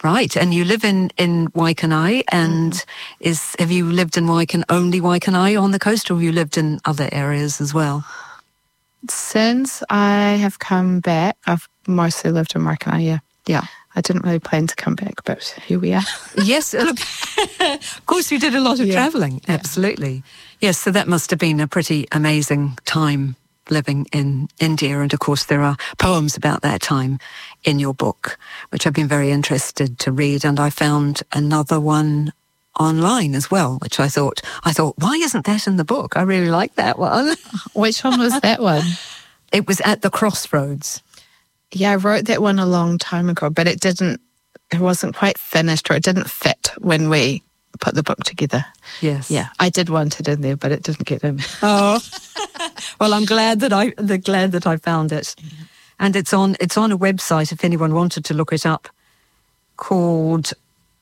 Right, and you live in Waikanae, and have you lived in only Waikanae on the coast, or have you lived in other areas as well? Since I have come back, I've mostly lived in Waikanae, yeah. Yeah. I didn't really plan to come back, but here we are. Yes, look, of course you did a lot of travelling, absolutely. Yes, so that must have been a pretty amazing time living in India, and of course there are poems about that time in your book, which I've been very interested to read, and I found another one online as well, which I thought, why isn't that in the book? I really like that one. Which one was that one? It was At the Crossroads. Yeah, I wrote that one a long time ago, but it wasn't quite finished, or it didn't fit when we put the book together. Yes. Yeah, I did want it in there, but it didn't get in. Oh, well, I'm glad that I found it. Yeah. And it's on a website, if anyone wanted to look it up, called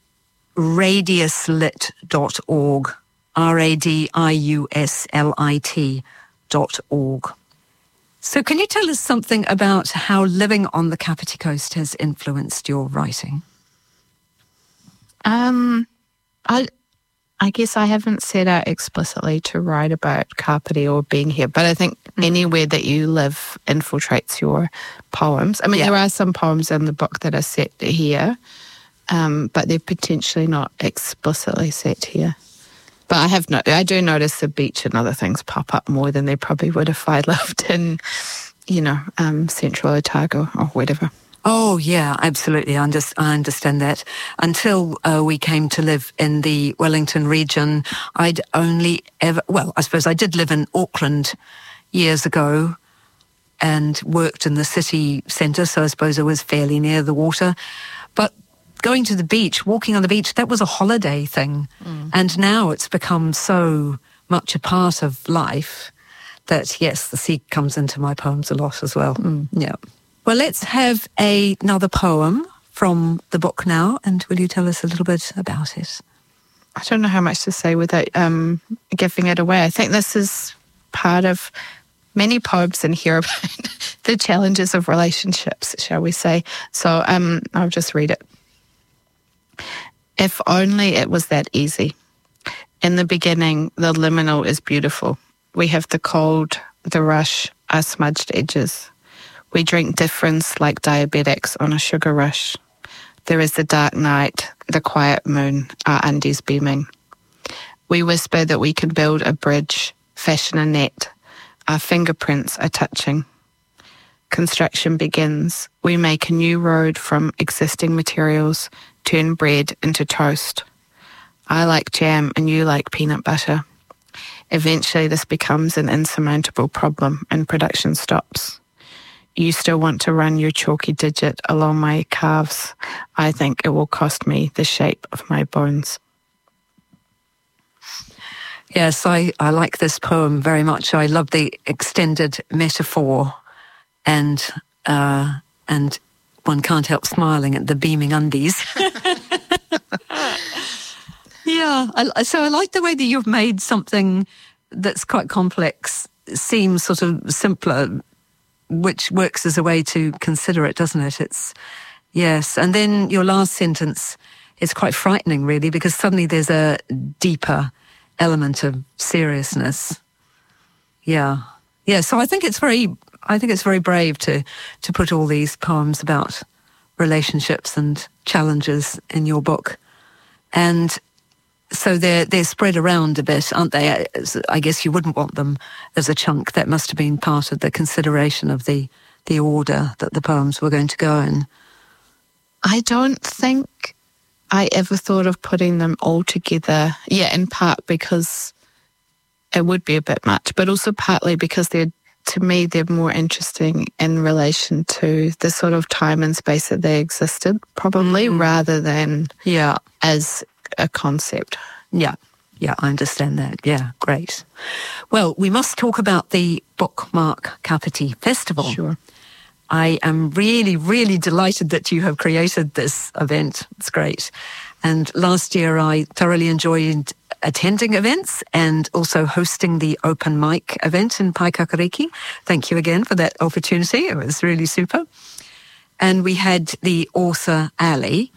radiuslit.org, radiuslit.org. So can you tell us something about how living on the Kapiti Coast has influenced your writing? I guess I haven't set out explicitly to write about Kapiti or being here, but I think anywhere that you live infiltrates your poems. I mean, there are some poems in the book that are set here, but they're potentially not explicitly set here. But I do notice the beach and other things pop up more than they probably would if I lived in, Central Otago or whatever. Oh, yeah, absolutely. I understand that. Until we came to live in the Wellington region, I'd only I suppose I did live in Auckland years ago and worked in the city centre, so I suppose I was fairly near the water. But going to the beach, walking on the beach, that was a holiday thing. And now it's become so much a part of life that, yes, the sea comes into my poems a lot as well. Yeah. Well, let's have another poem from the book now, and will you tell us a little bit about it? I don't know how much to say without giving it away. I think this is part of many poems in here about the challenges of relationships, shall we say. So I'll just read it. If only it was that easy. In the beginning, the liminal is beautiful. We have the cold, the rush, our smudged edges. We drink difference like diabetics on a sugar rush. There is the dark night, the quiet moon, our undies beaming. We whisper that we can build a bridge, fashion a net. Our fingerprints are touching. Construction begins. We make a new road from existing materials, turn bread into toast. I like jam and you like peanut butter. Eventually this becomes an insurmountable problem and production stops. You still want to run your chalky digit along my calves. I think it will cost me the shape of my bones. Yes, I like this poem very much. I love the extended metaphor, and one can't help smiling at the beaming undies. Yeah, so I like the way that you've made something that's quite complex seem sort of simpler, which works as a way to consider it, doesn't it? Yes. And then your last sentence is quite frightening, really, because suddenly there's a deeper element of seriousness. Yeah. Yeah. So I think it's very brave to put all these poems about relationships and challenges in your book. And so they're spread around a bit, aren't they? I guess you wouldn't want them as a chunk. That must have been part of the consideration of the order that the poems were going to go in. I don't think I ever thought of putting them all together. Yeah, in part because it would be a bit much, but also partly because they're more interesting in relation to the sort of time and space that they existed, probably, rather than as a concept. Yeah, I understand that. Yeah, great. Well, we must talk about the Bookmark Kapiti Festival. Sure. I am really, really delighted that you have created this event. It's great. And last year I thoroughly enjoyed attending events and also hosting the open mic event in Paikakariki. Thank you again for that opportunity. It was really super. And we had the author, Ali,